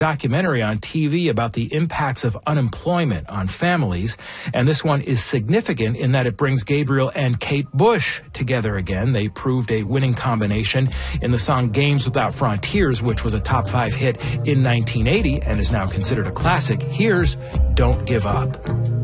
documentary on TV about the impacts of unemployment on families, and this one is significant in that it brings Gabriel and Kate Bush together again. They proved a winning combination in the song Games Without Frontiers, which was a top 5 hit in 1980 and is now considered a classic. Here's Don't Give Up.